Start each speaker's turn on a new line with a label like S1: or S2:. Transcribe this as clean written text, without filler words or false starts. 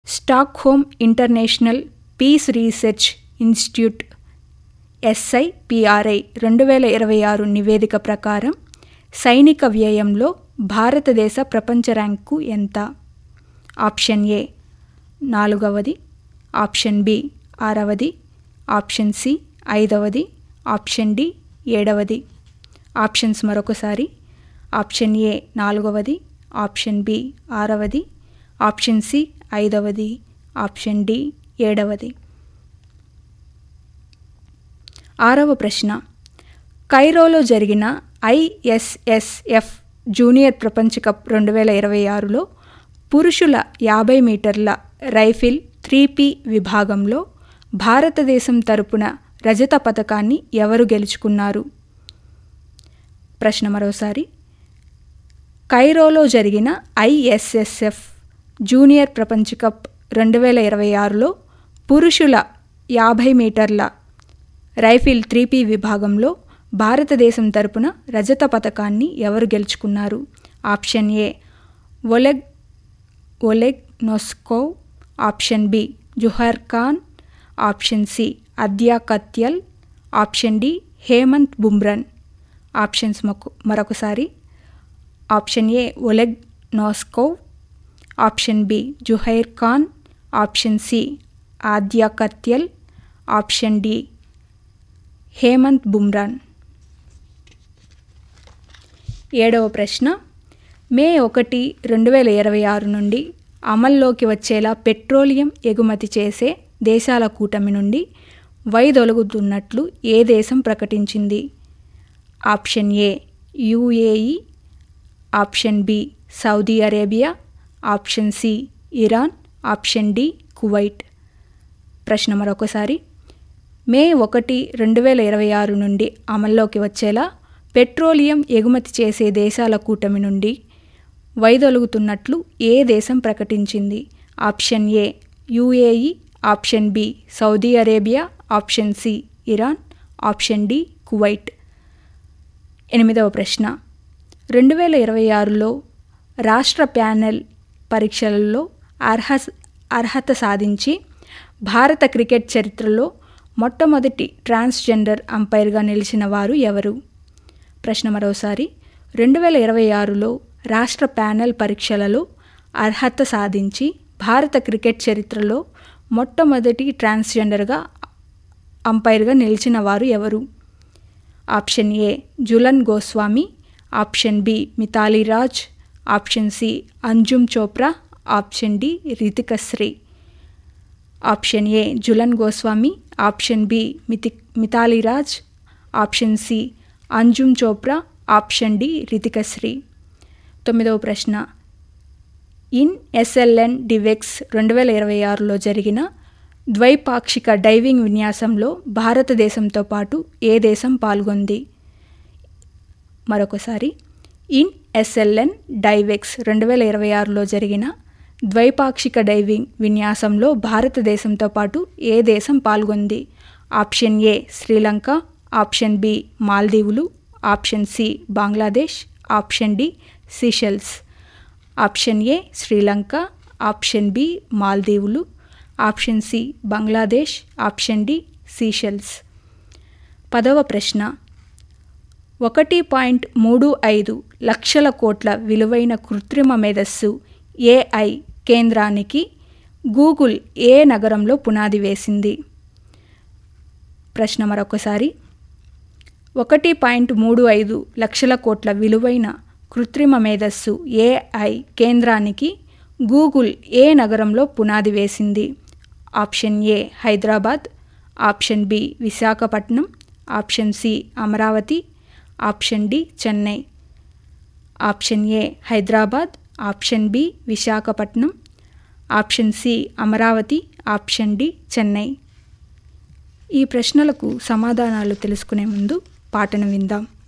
S1: Stockholm international piece research institute SIPRI 2026 నివేదిక ప్రకారం సైనిక వ్యయంలో భారతదేశ ప్రపంచ ర్యాంకు ఎంత? Option A 4వది, option B 6వది, option C 5వది, option D 7వది. Options మరొకసారి: option A 4వది, option B 6వది, option C 5వది, option D 7వది. 6వ ప్రశ్న: కైరోలో జరిగిన ISSF జూనియర్ ప్రపంచ కప్ 2026లో పురుషుల 50 మీటర్ల రైఫిల్ 3P విభాగంలో భారతదేశం తరపున రజత పతకాన్ని ఎవరు గెలుచుకున్నారు? ప్రశ్న మరోసారి: కైరోలో జరిగిన ISSF జూనియర్ ప్రపంచ కప్ 2026లో పురుషుల 50 మీటర్ల రైఫిల్ 3P విభాగంలో భారతదేశం తరపున రజత పతకాన్ని ఎవరు గెలుచుకున్నారు? Option A Oleg నోస్కోవ్, option B Zuhair Khan, option C అద్యా కత్యల్, option D Hemant బుమ్రన్. Options మరొకసారి: option A Oleg నోస్కోవ్, option B Zuhair Khan, option C అద్యా కత్యల్, option D Hemant బుమ్రాన్. 7వ ప్రశ్న: మే 1, 2026 నుండి అమల్లోకి వచ్చేలా పెట్రోలియం ఎగుమతి చేసే దేశాల కూటమి నుండి వైదొలుగుతున్నట్లు ఏ దేశం ప్రకటించింది? Option A UAE, option B Saudi Arabia, option C Iran, option D Kuwait. ప్రశ్న మరొకసారి: మే 1, 2026 నుండి అమల్లోకి వచ్చేలా పెట్రోలియం ఎగుమతి చేసే దేశాల కూటమి నుండి వైదొలుగుతున్నట్లు ఏ దేశం ప్రకటించింది? Option A UAE, option B Saudi Arabia, option C Iran, option D Kuwait. 8వ ప్రశ్న: 2026లో రాష్ట్ర ప్యానెల్ పరీక్షలలో అర్హత సాధించి భారత క్రికెట్ చరిత్రలో మొట్టమొదటి ట్రాన్స్జెండర్ అంపైర్గా నిలిచిన వారు ఎవరు? ప్రశ్న మరోసారి: 2026లో రాష్ట్ర ప్యానెల్ పరీక్షలలో అర్హత సాధించి భారత క్రికెట్ చరిత్రలో మొట్టమొదటి ట్రాన్స్జెండర్గా అంపైర్గా నిలిచిన వారు ఎవరు? Option A Jhulan Goswami, option B Mithali Raj, option C Anjum Chopra, option D Ritika Shri. Option A Jhulan Goswami, option B Mithali Raj, option C Anjum Chopra, option D Ritika Shri. 9వ ప్రశ్న: SLN డివెక్స్ 2026లో జరిగిన ద్వైపాక్షిక డైవింగ్ విన్యాసంలో భారతదేశంతో పాటు ఏ దేశం పాల్గొంది? మరొకసారి: SLN డైవెక్స్ 2026లో జరిగిన ద్వైపాక్షిక డైవింగ్ విన్యాసంలో భారతదేశంతో పాటు ఏ దేశం పాల్గొంది? Option A Sri Lanka, option B మాల్దీవులు, option C Bangladesh, option D Seychelles. Option A Sri Lanka, option B మాల్దీవులు, option C Bangladesh, option D Seychelles. 10వ ప్రశ్న: 1.35 లక్షల కోట్ల విలువైన కృత్రిమ మేధస్సు AI కేంద్రానికి గూగుల్ ఏ నగరంలో పునాది వేసింది? ప్రశ్న మరొకసారి: 1.35 లక్షల కోట్ల విలువైన కృత్రిమ మేధస్సు AI కేంద్రానికి గూగుల్ ఏ నగరంలో పునాది వేసింది? Option A Hyderabad, option B Visakhapatnam, option C Amaravati, option D Chennai. Option A Hyderabad, option B Visakhapatnam, option C Amaravati, option D Chennai. ఈ ప్రశ్నలకు సమాధానాలు తెలుసుకునే ముందు పాటను విందాం.